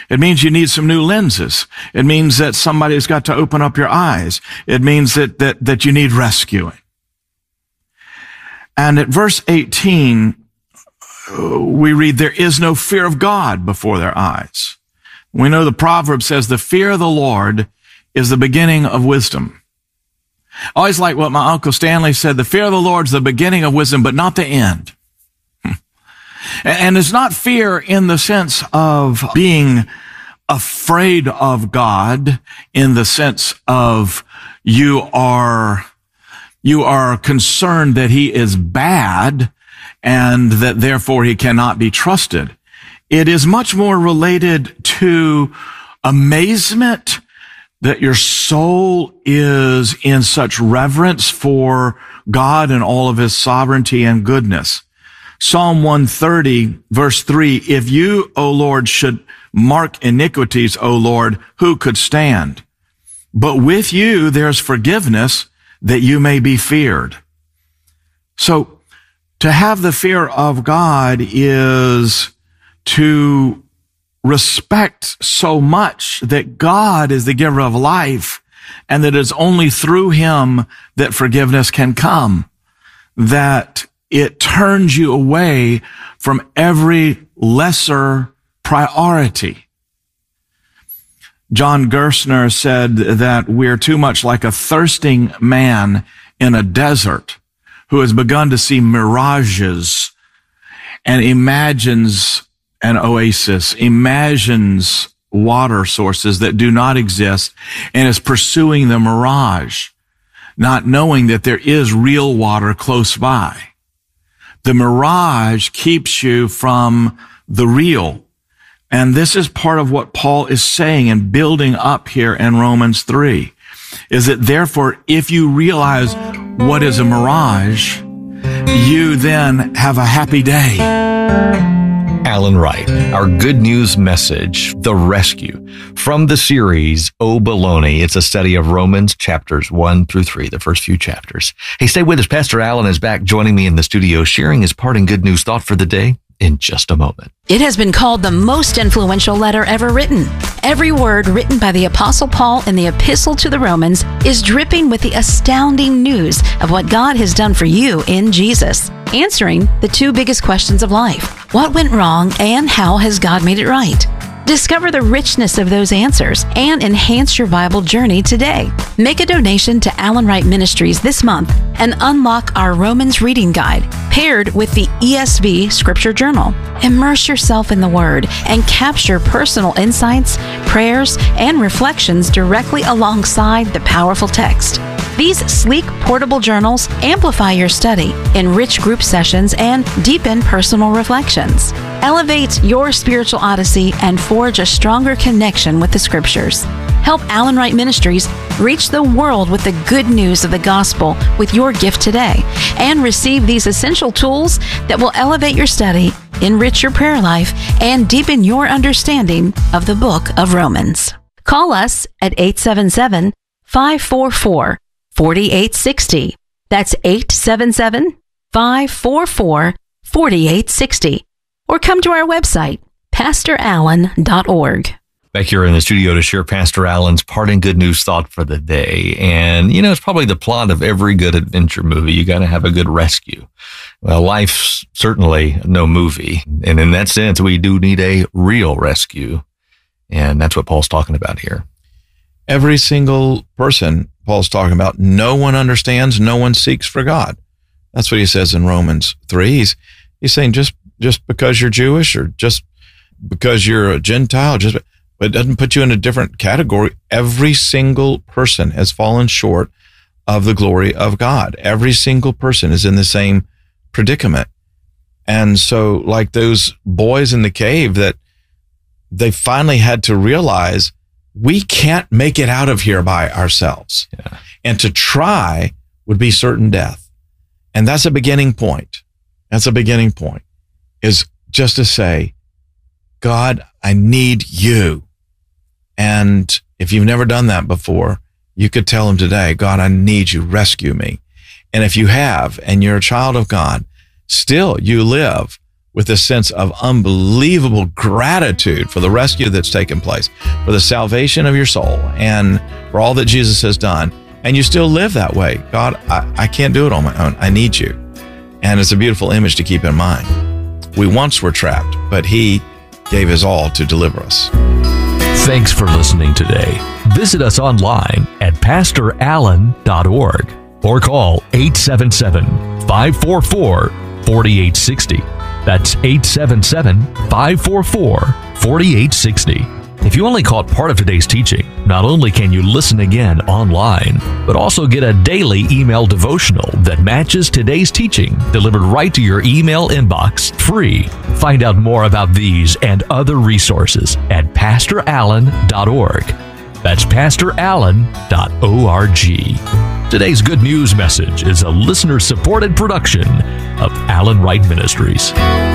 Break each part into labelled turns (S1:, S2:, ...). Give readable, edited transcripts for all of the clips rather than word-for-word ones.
S1: It means you need some new lenses. It means that somebody's got to open up your eyes. It means that you need rescuing. And at verse 18, we read, there is no fear of God before their eyes. We know the proverb says the fear of the Lord is the beginning of wisdom. I always like what my Uncle Stanley said, the fear of the Lord is the beginning of wisdom, but not the end. And it's not fear in the sense of being afraid of God, in the sense of you are concerned that he is bad and that therefore he cannot be trusted. It is much more related to amazement that your soul is in such reverence for God and all of his sovereignty and goodness. Psalm 130, verse 3, if you, O Lord, should mark iniquities, O Lord, who could stand? But with you there's forgiveness, that you may be feared. So to have the fear of God is to respect so much that God is the giver of life and that it's only through him that forgiveness can come, that it turns you away from every lesser priority. John Gerstner said that we're too much like a thirsting man in a desert who has begun to see mirages and imagines an oasis, imagines water sources that do not exist, and is pursuing the mirage, not knowing that there is real water close by. The mirage keeps you from the real. And this is part of what Paul is saying and building up here in Romans 3, is that therefore, if you realize what is a mirage, you then have a happy day.
S2: Alan Wright, our good news message, The Rescue, from the series, Oh Baloney. It's a study of Romans chapters 1 through 3, the first few chapters. Hey, stay with us. Pastor Alan is back joining me in the studio, sharing his parting good news thought for the day in just a moment.
S3: It has been called the most influential letter ever written. Every word written by the Apostle Paul in the Epistle to the Romans is dripping with the astounding news of what God has done for you in Jesus, answering the two biggest questions of life. What went wrong and how has God made it right? Discover the richness of those answers and enhance your Bible journey today. Make a donation to Alan Wright Ministries this month and unlock our Romans reading guide paired with the ESV Scripture Journal. Immerse yourself in the Word and capture personal insights, prayers, and reflections directly alongside the powerful text. These sleek, portable journals amplify your study, enrich group sessions, and deepen personal reflections. Elevate your spiritual odyssey and forge a stronger connection with the Scriptures. Help Alan Wright Ministries reach the world with the good news of the gospel with your gift today, and receive these essential tools that will elevate your study, enrich your prayer life, and deepen your understanding of the book of Romans. Call us at 877-544-4860. That's 877-544-4860. Or come to our website, pastorallen.org.
S2: Back here in the studio to share Pastor Alan's parting good news thought for the day. And, you know, it's probably the plot of every good adventure movie. You got to have a good rescue. Well, life's certainly no movie. And in that sense, we do need a real rescue. And that's what Paul's talking about here.
S1: Every single person Paul's talking about, no one understands, no one seeks for God. That's what he says in Romans 3. He's saying just because you're Jewish or just because you're a Gentile, but it doesn't put you in a different category. Every single person has fallen short of the glory of God. Every single person is in the same predicament. And so like those boys in the cave, that they finally had to realize we can't make it out of here by ourselves.
S2: Yeah.
S1: And to try would be certain death. And that's a beginning point. That's a beginning point, is just to say, God, I need you. And if you've never done that before, you could tell him today, God, I need you, rescue me. And if you have, and you're a child of God, still you live with this sense of unbelievable gratitude for the rescue that's taken place, for the salvation of your soul, and for all that Jesus has done. And you still live that way. God, I can't do it on my own. I need you. And it's a beautiful image to keep in mind. We once were trapped, but he gave his all to deliver us.
S4: Thanks for listening today. Visit us online at pastorallen.org or call 877-544-4860. That's 877-544-4860. If you only caught part of today's teaching, not only can you listen again online, but also get a daily email devotional that matches today's teaching delivered right to your email inbox free. Find out more about these and other resources at pastorallen.org. That's pastorallen.org. Today's good news message is a listener-supported production of Allen Wright Ministries.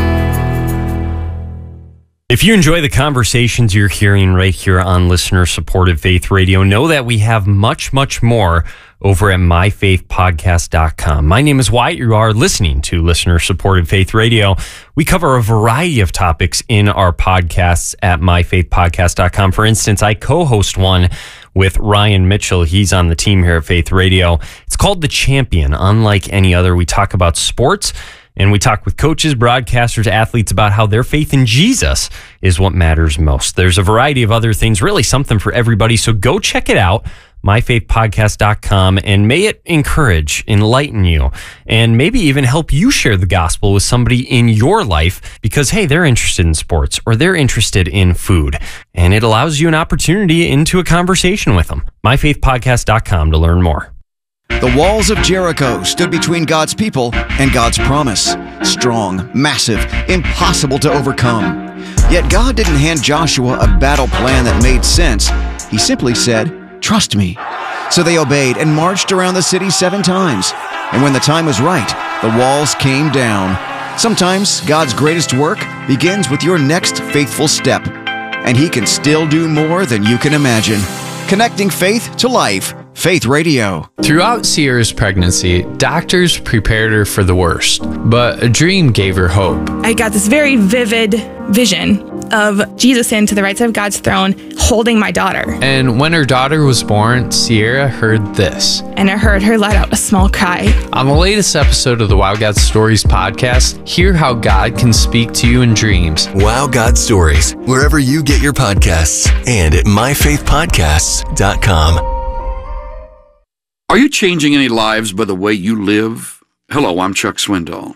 S5: If you enjoy the conversations you're hearing right here on Listener-Supported Faith Radio, know that we have much, much more over at myfaithpodcast.com. My name is Wyatt. You are listening to Listener-Supported Faith Radio. We cover a variety of topics in our podcasts at myfaithpodcast.com. For instance, I co-host one with Ryan Mitchell. He's on the team here at Faith Radio. It's called The Champion. Unlike any other, we talk about sports, and we talk with coaches, broadcasters, athletes about how their faith in Jesus is what matters most. There's a variety of other things, really something for everybody. So go check it out, myfaithpodcast.com, and may it encourage, enlighten you, and maybe even help you share the gospel with somebody in your life because, hey, they're interested in sports or they're interested in food. And it allows you an opportunity into a conversation with them. myfaithpodcast.com to learn more.
S6: The walls of Jericho stood between God's people and God's promise. Strong, massive, impossible to overcome. Yet God didn't hand Joshua a battle plan that made sense. He simply said, "Trust me." So they obeyed and marched around the city 7 times. And when the time was right, the walls came down. Sometimes God's greatest work begins with your next faithful step. And He can still do more than you can imagine. Connecting faith to life. Faith Radio.
S7: Throughout Sierra's pregnancy, doctors prepared her for the worst, but a dream gave her hope.
S8: I got this very vivid vision of Jesus sitting to the right side of God's throne, holding my daughter.
S7: And when her daughter was born, Sierra heard this.
S8: And I heard her let out a small cry.
S7: On the latest episode of the Wow God Stories podcast, hear how God can speak to you in dreams.
S9: Wow God Stories, wherever you get your podcasts, and at myfaithpodcasts.com.
S10: Are you changing any lives by the way you live? Hello, I'm Chuck Swindoll.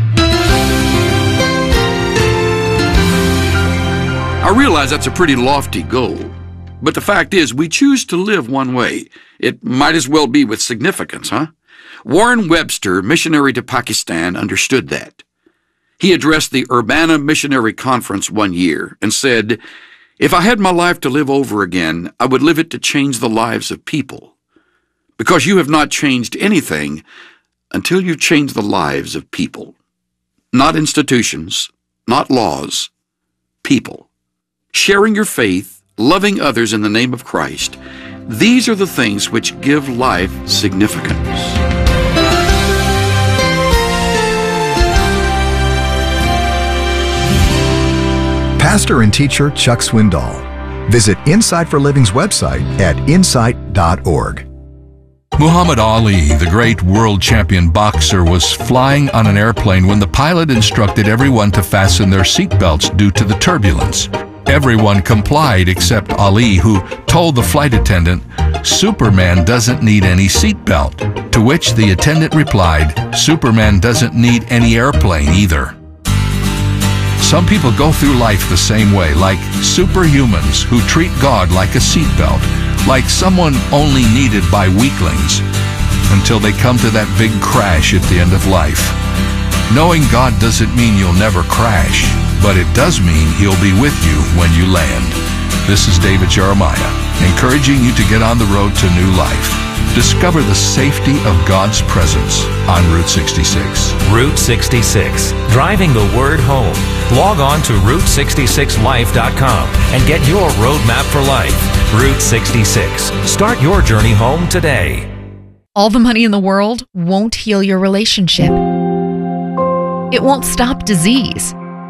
S10: I realize that's a pretty lofty goal, but the fact is we choose to live one way. It might as well be with significance, huh? Warren Webster, missionary to Pakistan, understood that. He addressed the Urbana Missionary Conference one year and said, "If I had my life to live over again, I would live it to change the lives of people. Because you have not changed anything until you change the lives of people. Not institutions, not laws, people. Sharing your faith, loving others in the name of Christ, these are the things which give life significance."
S11: Pastor and teacher Chuck Swindoll. Visit Insight for Living's website at insight.org.
S12: Muhammad Ali, the great world champion boxer, was flying on an airplane when the pilot instructed everyone to fasten their seatbelts due to the turbulence. Everyone complied except Ali, who told the flight attendant, "Superman doesn't need any seatbelt." To which the attendant replied, "Superman doesn't need any airplane either." Some people go through life the same way, like superhumans who treat God like a seatbelt, like someone only needed by weaklings, until they come to that big crash at the end of life. Knowing God doesn't mean you'll never crash, but it does mean He'll be with you when you land. This is David Jeremiah, encouraging you to get on the road to new life. Discover the safety of God's presence on Route 66.
S4: Route 66, driving the word home. Log on to Route66Life.com and get your roadmap for life. Route 66. Start your journey home today.
S13: All the money in the world won't heal your relationship. It won't stop disease.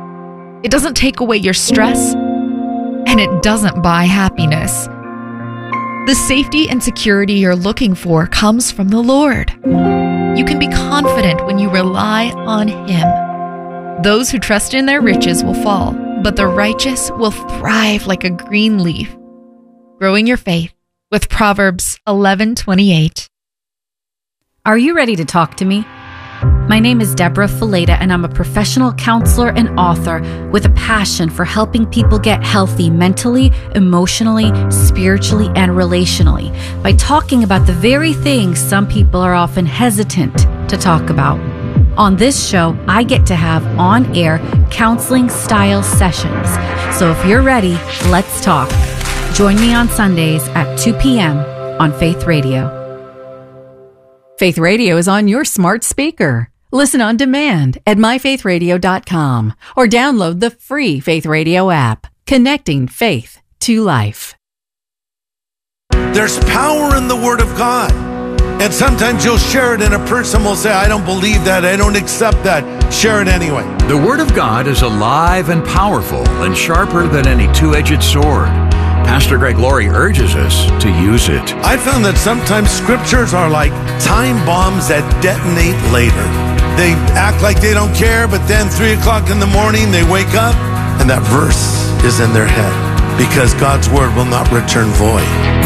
S13: It doesn't take away your stress, and it doesn't buy happiness. The safety and security you're looking for comes from the Lord. You can be confident when you rely on Him. Those who trust in their riches will fall, but the righteous will thrive like a green leaf. Growing your faith with Proverbs 11:28.
S14: Are you ready to talk to me? My name is Deborah Fileta, and I'm a professional counselor and author with a passion for helping people get healthy mentally, emotionally, spiritually, and relationally by talking about the very things some people are often hesitant to talk about. On this show, I get to have on-air counseling-style sessions. So if you're ready, let's talk. Join me on Sundays at 2 p.m. on Faith Radio.
S15: Faith Radio is on your smart speaker. Listen on demand at myfaithradio.com or download the free Faith Radio app, connecting faith to life.
S16: There's power in the Word of God. And sometimes you'll share it and a person will say, I don't believe that, I don't accept that. Share it anyway.
S17: The Word of God is alive and powerful and sharper than any two-edged sword. Pastor Greg Laurie urges us to use it.
S16: I found that sometimes scriptures are like time bombs that detonate later. They act like they don't care, but then 3 o'clock in the morning they wake up and that verse is in their head because God's word will not return void.